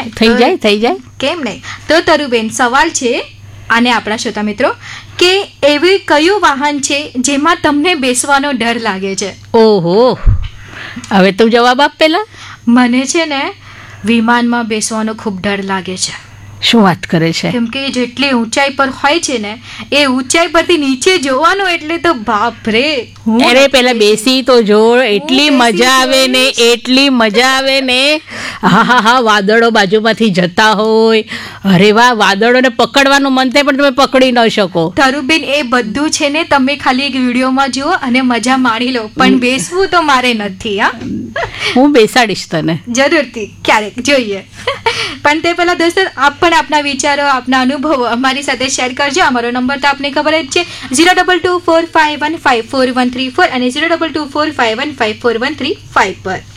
થઈ જાય કેમ નહીં. તો તરુબેન, સવાલ છે અને આપણા શ્રોતા મિત્રો કે એવી કયું વાહન છે જેમાં તમને બેસવાનો ડર લાગે છે? ઓહો, હવે તું જવાબ આપ પેલા. મને છે ને વિમાનમાં બેસવાનો ખૂબ ડર લાગે છે. શું વાત કરે છે? કેમ કે જેટલી ઊંચાઈ પર હોય છે ને, એ ઊંચાઈ પરથી નીચે જોવાનું એટલે તો બાપ રે. અરે પેલા બેસી તો જો, એટલી મજા આવે ને. હા, વાદળો બાજુમાંથી જતા હોય, અરે વાહ, વાદળોને પકડવાનું મન થાય પણ તમે પકડી ન શકો. તરુબેન, એ બધું છે ને તમે ખાલી એક વિડીયોમાં જુઓ અને મજા માણી લો, પણ બેસવું તો મારે નથી. હા, હું બેસાડીશ તને જરૂરથી, ક્યારેક જોઈએ. પણ તે પહેલા દોસ્તો, આપ પણ આપના વિચારો, આપના અનુભવો અમારી સાથે શેર કરજો. અમારો નંબર તો આપને ખબર જ છે, 02245154134 અને 02245154135 પર.